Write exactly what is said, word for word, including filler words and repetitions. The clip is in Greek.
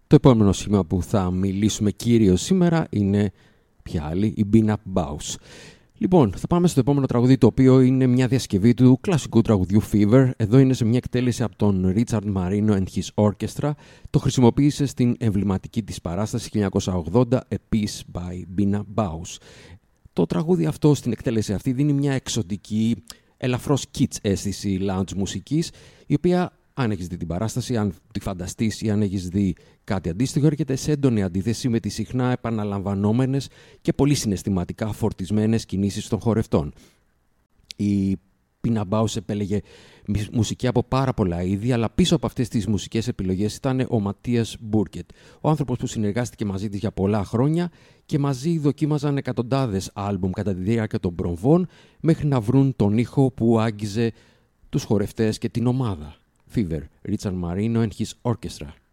Το επόμενο σήμα που θα μιλήσουμε κυρίως σήμερα είναι ποια άλλη, η Been Up Bows. Λοιπόν, θα πάμε στο επόμενο τραγούδι, το οποίο είναι μια διασκευή του κλασικού τραγουδιού Fever. Εδώ είναι σε μια εκτέλεση από τον Richard Marino and His Orchestra. Το χρησιμοποίησε στην εμβληματική της παράσταση χίλια εννιακόσια ογδόντα A Piece by Been Up Bows. Το τραγούδι αυτό στην εκτέλεση αυτή δίνει μια εξωτική, ελαφρώς kitsch αίσθηση lounge μουσικής, η οποία, αν έχεις δει την παράσταση, αν τη φανταστείς ή αν έχεις δει κάτι αντίστοιχο, έρχεται σε έντονη αντίθεση με τις συχνά επαναλαμβανόμενες και πολύ συναισθηματικά φορτισμένες κινήσεις των χορευτών. Η Pina Bausch επέλεγε μουσική από πάρα πολλά είδη, αλλά πίσω από αυτές τις μουσικές επιλογές ήταν ο Ματίας Μπούρκετ, ο άνθρωπος που συνεργάστηκε μαζί της για πολλά χρόνια και μαζί δοκίμαζαν εκατοντάδες άλμπουμ κατά τη διάρκεια των προμβών μέχρι να βρουν τον ήχο που άγγιζε τους χορευτές και την ομάδα. Fever, Richard Marino and His Orchestra.